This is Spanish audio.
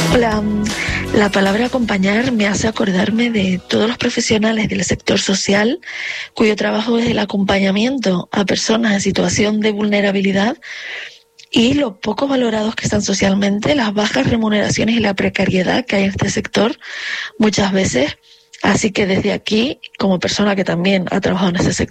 Hola, la palabra acompañar me hace acordarme de todos los profesionales del sector social cuyo trabajo es el acompañamiento a personas en situación de vulnerabilidad y lo poco valorados que están socialmente, las bajas remuneraciones y la precariedad que hay en este sector muchas veces. Así que desde aquí, como persona que también ha trabajado en ese sector,